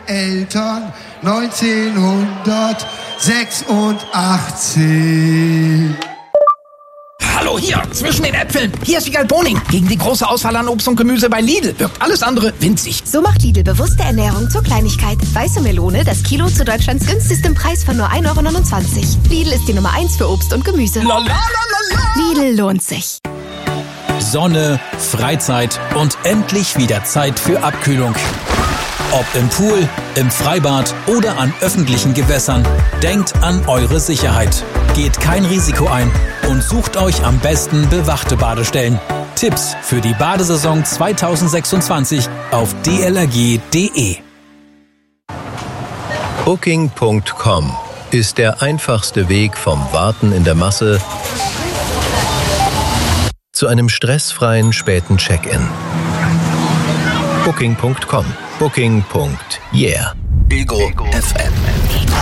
Eltern 1986. Hallo, hier, zwischen den Äpfeln. Hier ist Wiegald Boning. Gegen die große Auswahl an Obst und Gemüse bei Lidl wirkt alles andere winzig. So macht Lidl bewusste Ernährung zur Kleinigkeit. Weiße Melone, das Kilo zu Deutschlands günstigstem Preis von nur 1,29 €. Lidl ist die Nummer 1 für Obst und Gemüse. Lidl lohnt sich. Sonne, Freizeit und endlich wieder Zeit für Abkühlung. Ob im Pool, im Freibad oder an öffentlichen Gewässern, denkt an eure Sicherheit. Geht kein Risiko ein und sucht euch am besten bewachte Badestellen. Tipps für die Badesaison 2026 auf dlrg.de. Booking.com ist der einfachste Weg vom Warten in der Masse zu einem stressfreien späten Check-in. Booking.com. Booking.yeah. Ego FM.